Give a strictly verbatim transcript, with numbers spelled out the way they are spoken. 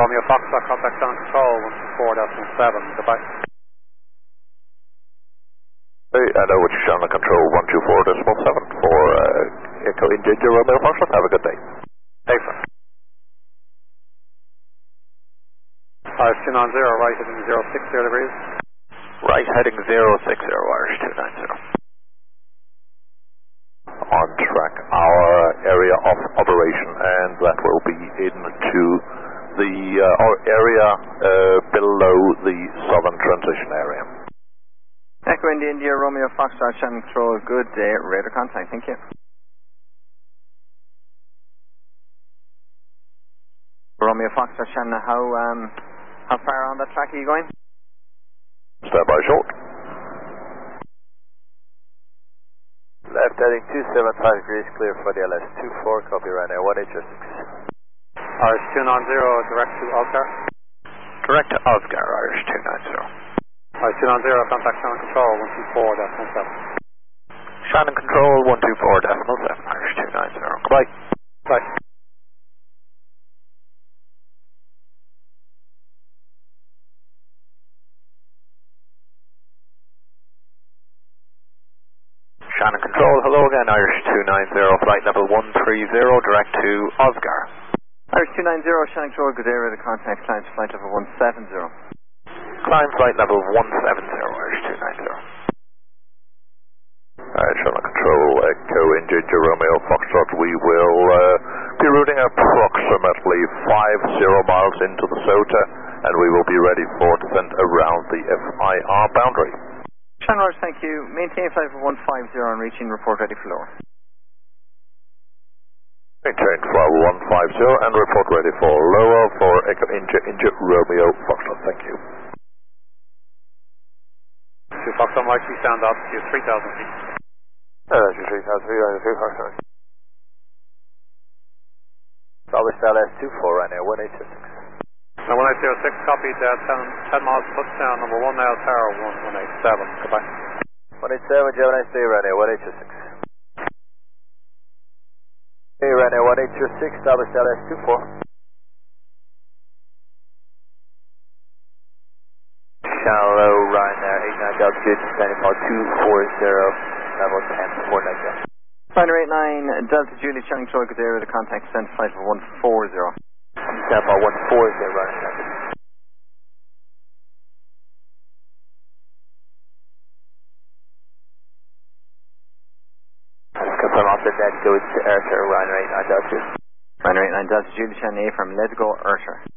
Romeo Foxtrot, contact on control, one two four decimal seven, goodbye. Hey, I know what you're showing on control, one two four decimal seven for uh, Echo India Romeo Foxtrot. Have a good day. Thanks, sir. Irish two nine zero, right heading zero six zero degrees. Right heading zero six zero, Irish two nine zero. On track, our area of operation, and that will be into the uh, our area uh, below the southern transition area. Echo India India Romeo Foxtrot, channel control, good day, radar contact, thank you. Romeo Foxtrot, channel, how um how far on that track are you going? Stand by short. Left heading two seven five degrees, clear for the L S two four, copy right now, one eight zero six. Irish two nine zero, direct to Oscar. Direct to Oscar, Irish two nine zero. Irish two nine zero, contact Shannon Control, one two four decimal seven. Shannon Control, one two four decimal seven, Irish two nine zero. Goodbye. Bye. Shannon Control, hello again, Irish two nine zero, flight level one three zero, direct to Oscar. Irish two nine zero, Shannon Control, good day, radar contact, climb to flight level one seven zero. Climb flight level one seven zero, Irish two nine zero. Alright, Shannon Control, Echo India Romeo Foxtrot, we will uh, be routing approximately five zero miles into the SOTA, and we will be ready for descent around the F I R boundary. Shannon Rogers, thank you. Maintain flight level one five zero and reaching, report ready for lower. Maintain flight level one five zero and report ready for lower for Echo India India Romeo Foxtrot, thank you. Two Foxtrot, likely sound altitude three thousand feet. Uh, three thousand feet, two Foxtrot. Southwest L S two four right now, one eight zero six. Now one eight zero six, copied, uh, ten, ten miles touchdown, number one now, tower one one eight seven, goodbye. one eight seven, Gemini, stay right now, one eight zero six. Stay right now, one eight zero six, Southwest L S two four. Shallow, Ryanair, eight nine altitude, descending for two four zero, level ten, four nine zero. Ryanair eight nine, Delta Julie, Shannon Control, good day, radar contact, send flight level one four zero. Descend for one four zero, Ryanair. Confirm off the net, go to Ayrshire, Ryanair eight nine altitude. Ryanair eight nine, Delta Julie, Shannon A from Let's Go Ayrshire.